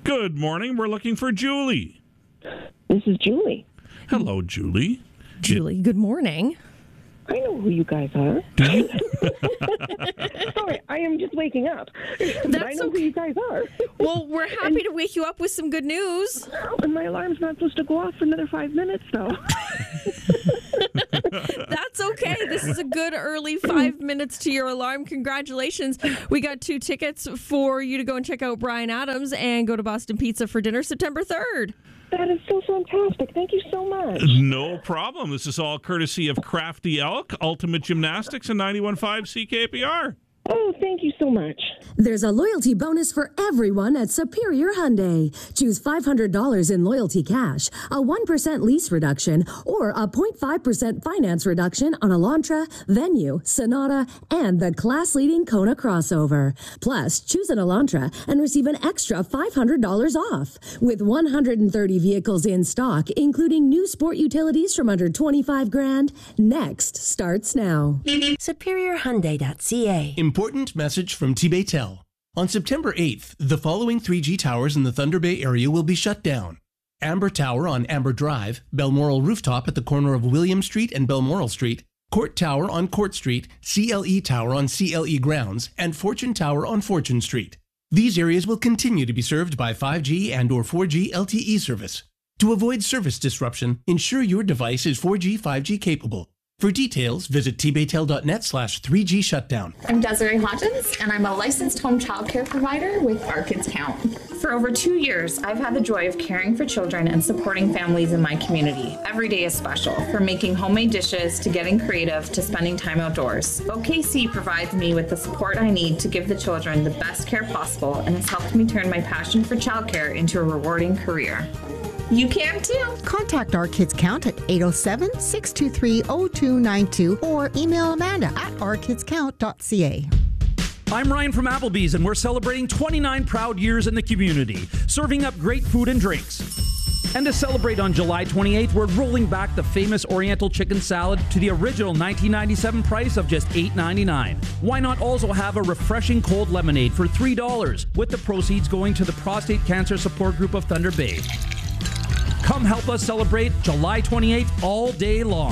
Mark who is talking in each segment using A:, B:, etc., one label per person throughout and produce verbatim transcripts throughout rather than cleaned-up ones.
A: Good morning. We're looking for Julie.
B: This is Julie.
A: Hello, Julie.
C: Julie, good morning.
B: I know who you guys are.
A: Do you?
B: Sorry, I am just waking up. But
C: That's
B: I know
C: okay.
B: who you guys are.
C: Well, we're happy to wake you up with some good news.
B: And my alarm's not supposed to go off for another five minutes, though.
C: That's okay. This is a good early five minutes to your alarm. Congratulations. We got two tickets for you to go and check out Bryan Adams and go to Boston Pizza for dinner September third.
B: That is so fantastic. Thank you so much.
A: No problem. This is all courtesy of Crafty Elk, Ultimate Gymnastics, and ninety-one point five C K P R.
B: Oh, thank you so much.
D: There's a loyalty bonus for everyone at Superior Hyundai. Choose five hundred dollars in loyalty cash, a one percent lease reduction, or a zero point five percent finance reduction on Elantra, Venue, Sonata, and the class-leading Kona crossover. Plus, choose an Elantra and receive an extra five hundred dollars off. With one hundred thirty vehicles in stock, including new sport utilities from under twenty-five grand, next starts now.
E: Superior Hyundai dot C A.
F: Important message from T-Baytel. On September eighth, the following three G towers in the Thunder Bay area will be shut down. Amber Tower on Amber Drive, Balmoral Rooftop at the corner of William Street and Balmoral Street, Court Tower on Court Street, C L E Tower on C L E Grounds, and Fortune Tower on Fortune Street. These areas will continue to be served by five G and or four G L T E service. To avoid service disruption, ensure your device is four G, five G capable. For details, visit tbaytel.net slash 3G shutdown.
G: I'm Desiree Hodgins, and I'm a licensed home child care provider with Our Kids Count. For over two years, I've had the joy of caring for children and supporting families in my community. Every day is special, from making homemade dishes to getting creative to spending time outdoors. O K C provides me with the support I need to give the children the best care possible and has helped me turn my passion for childcare into a rewarding career. You can too.
H: Contact Our Kids Count at eight oh seven, six two three, oh two nine two or email Amanda at our kids count dot c a.
I: I'm Ryan from Applebee's, and we're celebrating twenty-nine proud years in the community, serving up great food and drinks. And to celebrate on July twenty-eighth, we're rolling back the famous Oriental chicken salad to the original nineteen ninety-seven price of just eight ninety-nine. Why not also have a refreshing cold lemonade for three dollars, with the proceeds going to the Prostate Cancer Support Group of Thunder Bay. Come help us celebrate July twenty-eighth all day long.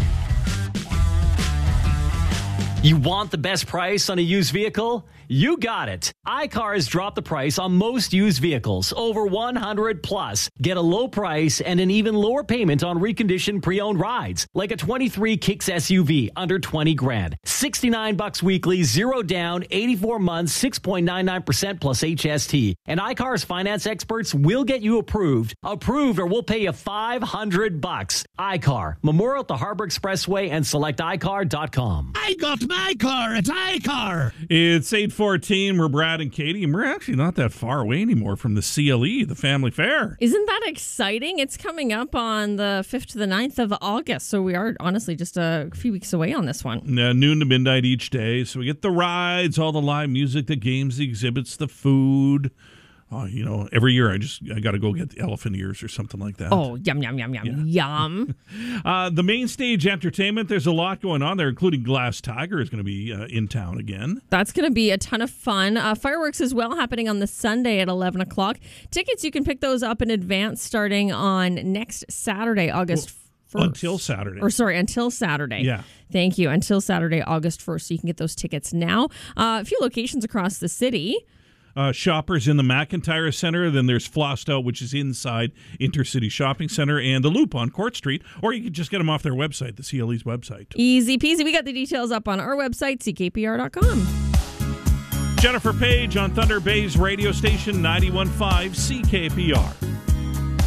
J: You want the best price on a used vehicle? You got it. iCar has dropped the price on most used vehicles, over one hundred plus. Get a low price and an even lower payment on reconditioned pre-owned rides, like a twenty-three Kicks S U V under twenty grand. sixty-nine bucks weekly, zero down, eighty-four months, six point nine nine percent plus H S T. And iCar's finance experts will get you approved. Approved or we'll pay you five hundred bucks. iCar, Memorial at the Harbor Expressway and select i car dot com.
K: I got my car at iCar.
A: It's eight fourteen. We're Brad and Katie, and we're actually not that far away anymore from the C L E, the Family Fair.
C: Isn't that exciting? It's coming up on the fifth to the ninth of August, so we are honestly just a few weeks away on this one.
A: Uh, noon to midnight each day, so we get the rides, all the live music, the games, the exhibits, the food. Oh, you know, every year I just I got to go get the elephant ears or something like that.
C: Oh, yum, yum, yum, yum,
A: yeah.
C: yum.
A: uh, the main stage entertainment, there's a lot going on there, including Glass Tiger is going to be uh, in town again.
C: That's going to be a ton of fun. Uh, fireworks as well happening on the Sunday at eleven o'clock. Tickets, you can pick those up in advance starting on next Saturday, August first.
A: Until Saturday.
C: Or sorry, until Saturday.
A: Yeah.
C: Thank you. Until Saturday, August first. So you can get those tickets now. Uh, a few locations across the city.
A: Uh, shoppers in the McIntyre Center. Then there's Flostow, which is inside Intercity Shopping Center, and the Loop on Court Street. Or you can just get them off their website, the C L E's website.
C: Easy peasy. We got the details up on our website, c k p r dot com.
A: Jennifer Page on Thunder Bay's radio station ninety-one point five C K P R.